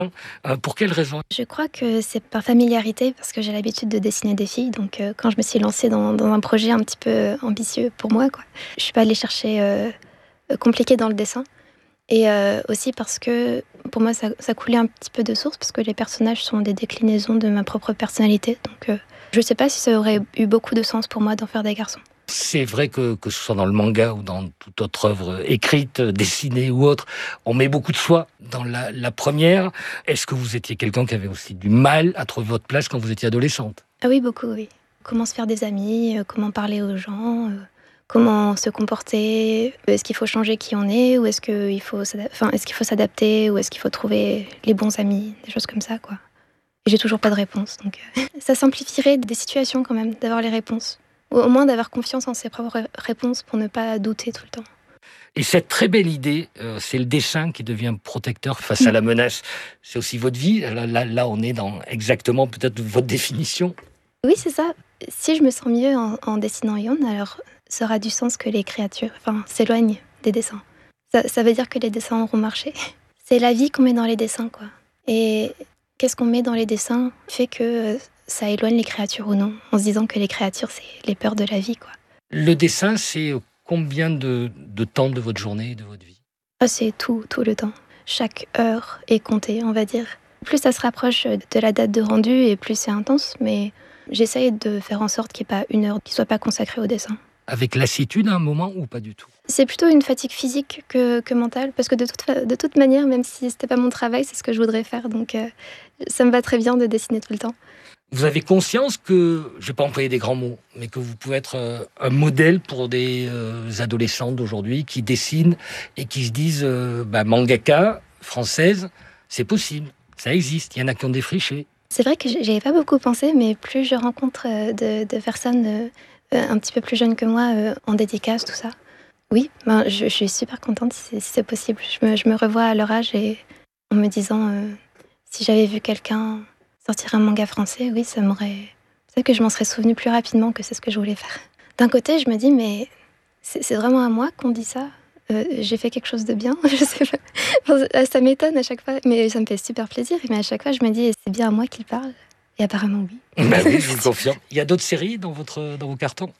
Pour quelle raison? Je crois que c'est par familiarité, parce que j'ai l'habitude de dessiner des filles. Donc quand je me suis lancée dans un projet un petit peu ambitieux pour moi, quoi, je suis pas allée chercher compliqué dans le dessin. Et aussi parce que pour moi, ça coulait un petit peu de source, parce que les personnages sont des déclinaisons de ma propre personnalité. Donc je sais pas si ça aurait eu beaucoup de sens pour moi d'en faire des garçons. C'est vrai que ce soit dans le manga ou dans toute autre œuvre écrite, dessinée ou autre, on met beaucoup de soi dans la première. Est-ce que vous étiez quelqu'un qui avait aussi du mal à trouver votre place quand vous étiez adolescente? Ah oui, beaucoup, oui. Comment se faire des amis, comment parler aux gens, comment se comporter, est-ce qu'il faut changer qui on est, ou est-ce qu'il faut s'adapter, ou est-ce qu'il faut trouver les bons amis, des choses comme ça, quoi. Et j'ai toujours pas de réponse, donc ça simplifierait des situations quand même, d'avoir les réponses. Ou au moins d'avoir confiance en ses propres réponses pour ne pas douter tout le temps. Et cette très belle idée, c'est le dessin qui devient protecteur face à la menace. C'est aussi votre vie. Là, on est dans exactement peut-être votre définition. Oui, c'est ça. Si je me sens mieux en dessinant Yon, alors ça aura du sens que les créatures s'éloignent des dessins. Ça veut dire que les dessins auront marché. C'est la vie qu'on met dans les dessins, quoi. Et qu'est-ce qu'on met dans les dessins fait que ça éloigne les créatures ou non, en se disant que les créatures, c'est les peurs de la vie, quoi. Le dessin, c'est combien de temps de votre journée et de votre vie? C'est tout le temps. Chaque heure est comptée, on va dire. Plus ça se rapproche de la date de rendu et plus c'est intense, mais j'essaye de faire en sorte qu'il n'y ait pas une heure qui ne soit pas consacrée au dessin. Avec lassitude à un moment ou pas du tout? C'est plutôt une fatigue physique que mentale, parce que de toute manière, même si c'était pas mon travail, c'est ce que je voudrais faire, donc ça me va très bien de dessiner tout le temps. Vous avez conscience que, je ne vais pas employer des grands mots, mais que vous pouvez être un modèle pour des adolescents d'aujourd'hui qui dessinent et qui se disent mangaka, française, c'est possible, ça existe, il y en a qui ont défriché. C'est vrai que j'y avais pas beaucoup pensé, mais plus je rencontre de personnes un petit peu plus jeunes que moi en dédicace, tout ça. Oui, je suis super contente si c'est possible. Je me revois à leur âge et en me disant si j'avais vu quelqu'un sortir un manga français, oui, peut-être que je m'en serais souvenue plus rapidement que c'est ce que je voulais faire. D'un côté, je me dis, mais c'est vraiment à moi qu'on dit ça. J'ai fait quelque chose de bien, je sais pas. Ça m'étonne à chaque fois, mais ça me fait super plaisir. Mais à chaque fois, je me dis, c'est bien à moi qu'il parle. Et apparemment, oui. Oui, je vous le confirme. Il y a d'autres séries dans vos cartons?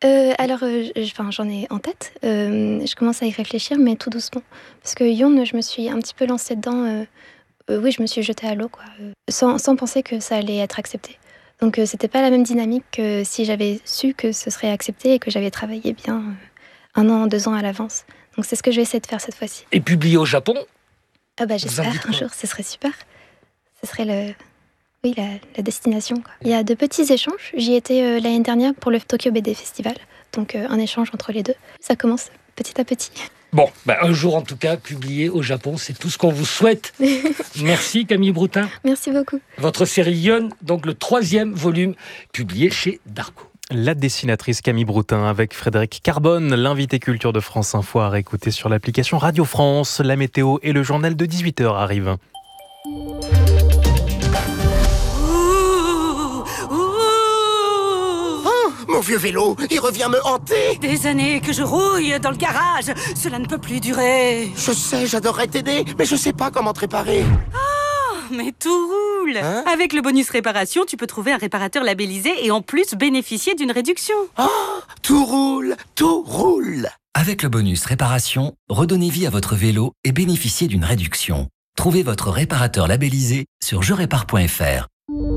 J'en ai en tête. Je commence à y réfléchir, mais tout doucement. Parce que Yon, je me suis un petit peu lancée dedans. Oui, je me suis jetée à l'eau, quoi, sans penser que ça allait être accepté. Donc c'était pas la même dynamique que si j'avais su que ce serait accepté et que j'avais travaillé bien 1 an, 2 ans à l'avance. Donc c'est ce que je vais essayer de faire cette fois-ci. Et publié au Japon? J'espère un jour, ce serait super. Ce serait la destination, quoi. Il y a de petits échanges. J'y étais l'année dernière pour le Tokyo BD Festival. Donc un échange entre les deux. Ça commence petit à petit. Bon, un jour en tout cas, publié au Japon, c'est tout ce qu'on vous souhaite. Merci Camille Broutin. Merci beaucoup. Votre série Yon, donc le 3e volume, publié chez Dargo. La dessinatrice Camille Broutin avec Frédéric Carbone, l'invité culture de France Info à réécouter sur l'application Radio France. La météo et le journal de 18h arrivent. Mon vieux vélo, il revient me hanter. Des années que je rouille dans le garage. Cela ne peut plus durer. Je sais, j'adorerais t'aider, mais je sais pas comment te réparer. Mais tout roule. Avec le bonus réparation, tu peux trouver un réparateur labellisé et en plus bénéficier d'une réduction. Tout roule, tout roule. Avec le bonus réparation, redonnez vie à votre vélo et bénéficiez d'une réduction. Trouvez votre réparateur labellisé sur jerépare.fr.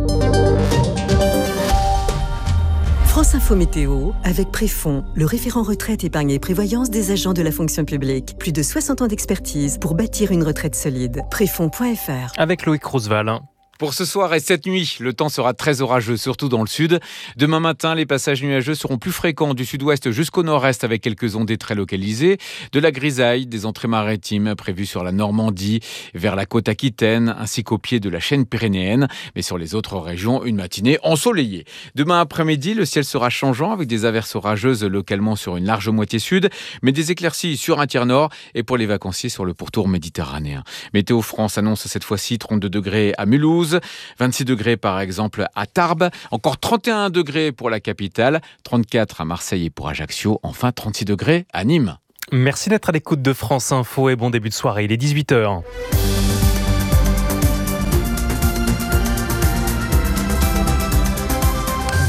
France Info Météo, avec Préfond, le référent retraite, épargne et prévoyance des agents de la fonction publique. Plus de 60 ans d'expertise pour bâtir une retraite solide. Préfond.fr. Avec Loïc Roosevelt. Pour ce soir et cette nuit, le temps sera très orageux, surtout dans le sud. Demain matin, les passages nuageux seront plus fréquents du sud-ouest jusqu'au nord-est avec quelques ondées très localisées. De la grisaille, des entrées maritimes prévues sur la Normandie, vers la côte aquitaine, ainsi qu'au pied de la chaîne pyrénéenne. Mais sur les autres régions, une matinée ensoleillée. Demain après-midi, le ciel sera changeant avec des averses orageuses localement sur une large moitié sud, mais des éclaircies sur un tiers nord et pour les vacanciers sur le pourtour méditerranéen. Météo France annonce cette fois-ci 32 degrés à Mulhouse, 26 degrés par exemple à Tarbes, encore 31 degrés pour la capitale, 34 à Marseille et pour Ajaccio, enfin 36 degrés à Nîmes. Merci d'être à l'écoute de France Info et bon début de soirée, il est 18h.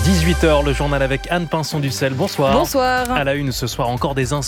18h, le journal avec Anne Pinson-Dussel. Bonsoir. Bonsoir. À la une ce soir, encore des incendies